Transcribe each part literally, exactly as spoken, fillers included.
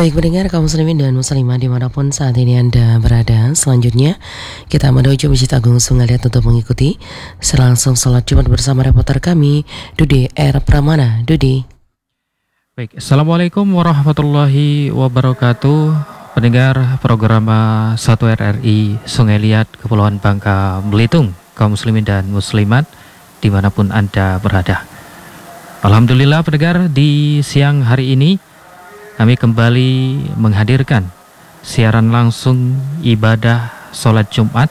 Baik pendengar kaum muslimin dan muslimah dimanapun saat ini Anda berada, selanjutnya kita menuju Masjid Agung Sungai Liat untuk mengikuti selangsung salat Jumat bersama reporter kami Dude R. Pramana. Dude. Baik, Assalamualaikum warahmatullahi wabarakatuh. Pendengar program satu R R I Sungai Liat Kepulauan Bangka Belitung, kaum muslimin dan muslimat dimanapun Anda berada. Alhamdulillah pendengar, di siang hari ini kami kembali menghadirkan siaran langsung ibadah sholat Jumat,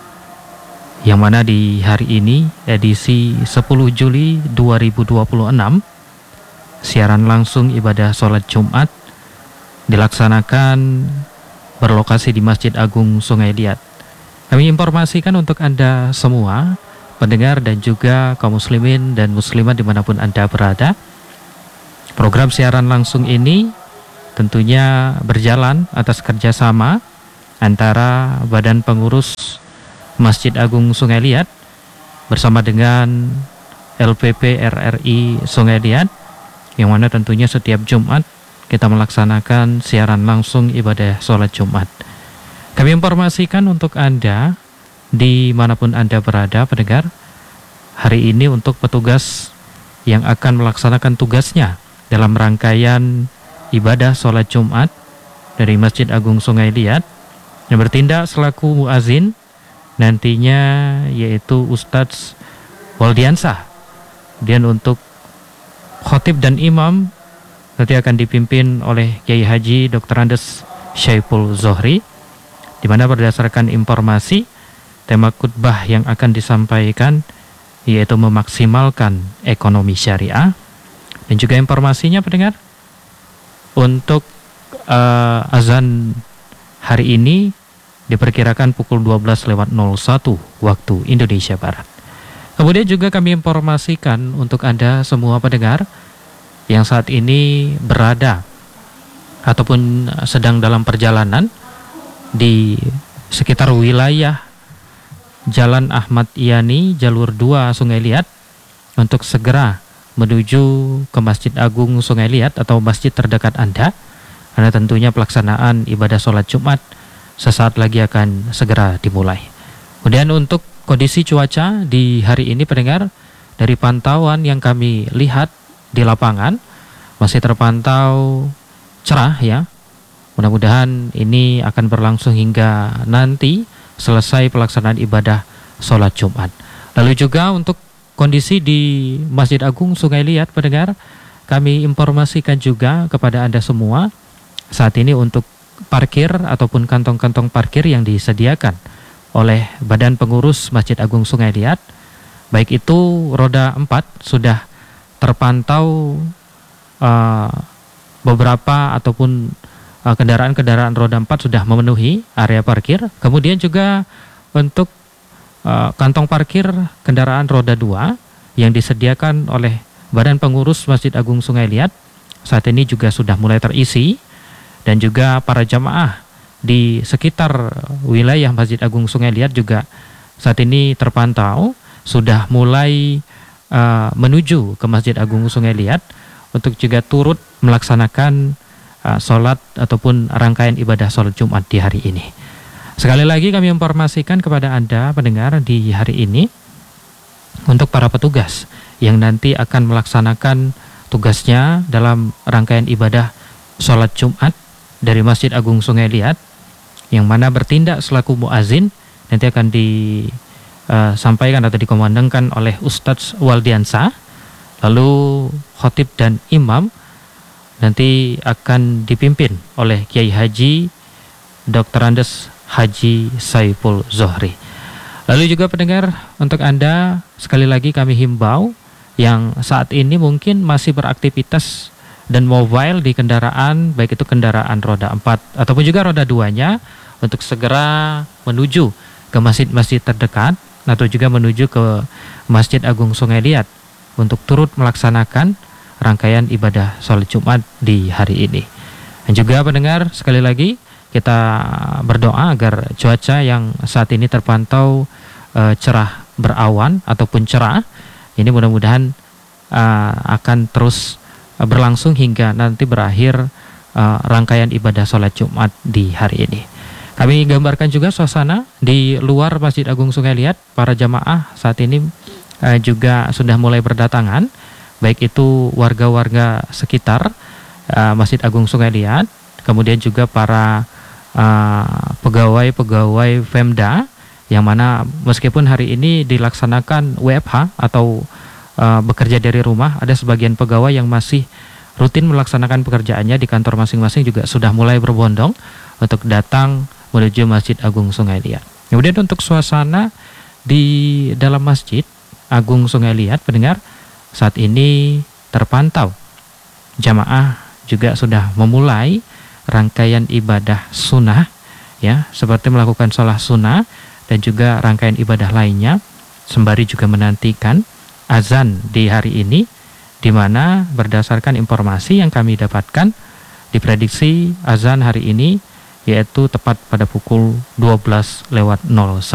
yang mana di hari ini edisi sepuluh Juli dua ribu dua puluh enam, siaran langsung ibadah sholat Jumat dilaksanakan berlokasi di Masjid Agung Sungai Liat. Kami informasikan untuk Anda semua pendengar dan juga kaum muslimin dan muslimat dimanapun Anda berada, program siaran langsung ini tentunya berjalan atas kerjasama antara Badan Pengurus Masjid Agung Sungai Liat bersama dengan L P P R R I Sungai Liat, yang mana tentunya setiap Jumat kita melaksanakan siaran langsung ibadah sholat Jumat. Kami informasikan untuk Anda dimanapun Anda berada pendengar, hari ini untuk petugas yang akan melaksanakan tugasnya dalam rangkaian ibadah sholat Jumat dari Masjid Agung Sungai Liat, yang bertindak selaku muazin nantinya yaitu Ustadz Waldiansah. Dan untuk khotib dan imam nanti akan dipimpin oleh Kiai Haji Doktor Andes Syaiful Zohri, di mana berdasarkan informasi tema khutbah yang akan disampaikan yaitu memaksimalkan ekonomi syariah. Dan juga informasinya pendengar, untuk uh, azan hari ini diperkirakan pukul dua belas lewat nol satu waktu Indonesia Barat. Kemudian juga kami informasikan untuk Anda semua pendengar yang saat ini berada ataupun sedang dalam perjalanan di sekitar wilayah Jalan Ahmad Yani, jalur dua Sungai Liat, untuk segera menuju ke Masjid Agung Sungai Liat atau masjid terdekat Anda, karena tentunya pelaksanaan ibadah sholat Jumat sesaat lagi akan segera dimulai. Kemudian untuk kondisi cuaca di hari ini pendengar, dari pantauan yang kami lihat di lapangan masih terpantau cerah ya. Mudah-mudahan ini akan berlangsung hingga nanti selesai pelaksanaan ibadah sholat Jumat. Lalu juga untuk kondisi di Masjid Agung Sungai Liat pendengar, kami informasikan juga kepada Anda semua saat ini untuk parkir ataupun kantong-kantong parkir yang disediakan oleh Badan Pengurus Masjid Agung Sungai Liat, baik itu roda empat sudah terpantau uh, beberapa ataupun uh, kendaraan-kendaraan roda empat sudah memenuhi area parkir. Kemudian juga untuk Uh, kantong parkir kendaraan roda dua yang disediakan oleh Badan Pengurus Masjid Agung Sungai Liat saat ini juga sudah mulai terisi, dan juga para jamaah di sekitar wilayah Masjid Agung Sungai Liat juga saat ini terpantau sudah mulai uh, menuju ke Masjid Agung Sungai Liat untuk juga turut melaksanakan uh, sholat ataupun rangkaian ibadah sholat Jumat di hari ini. Sekali lagi kami informasikan kepada Anda pendengar di hari ini untuk para petugas yang nanti akan melaksanakan tugasnya dalam rangkaian ibadah sholat Jumat dari Masjid Agung Sungai Liat, yang mana bertindak selaku muazin nanti akan disampaikan atau dikomandangkan oleh Ustadz Waldiansah. Lalu khotib dan imam nanti akan dipimpin oleh Kiai Haji Doktor Andes Haji Syaiful Zohri. Lalu juga pendengar, untuk Anda sekali lagi kami himbau yang saat ini mungkin masih beraktivitas dan mobile di kendaraan, baik itu kendaraan roda empat ataupun juga roda duanya, untuk segera menuju ke masjid-masjid terdekat atau juga menuju ke Masjid Agung Sungai Liat untuk turut melaksanakan rangkaian ibadah sholat Jumat di hari ini. Dan juga pendengar, sekali lagi kita berdoa agar cuaca yang saat ini terpantau e, cerah berawan ataupun cerah ini mudah-mudahan e, akan terus berlangsung hingga nanti berakhir uh, rangkaian ibadah sholat Jumat di hari ini. Kami gambarkan juga suasana di luar Masjid Agung Sungai Liat. Para jamaah saat ini uh, juga sudah mulai berdatangan, baik itu warga-warga sekitar uh, Masjid Agung Sungai Liat, kemudian juga para uh, pegawai-pegawai Pemda, yang mana meskipun hari ini dilaksanakan W F H atau uh, bekerja dari rumah, ada sebagian pegawai yang masih rutin melaksanakan pekerjaannya di kantor masing-masing juga sudah mulai berbondong untuk datang menuju Masjid Agung Sungai Liat. Kemudian untuk suasana di dalam Masjid Agung Sungai Liat, pendengar, saat ini terpantau jamaah juga sudah memulai rangkaian ibadah sunnah, ya, seperti melakukan sholat sunnah dan juga rangkaian ibadah lainnya, sembari juga menantikan azan di hari ini, di mana berdasarkan informasi yang kami dapatkan, diprediksi azan hari ini yaitu tepat pada pukul dua belas lewat nol satu.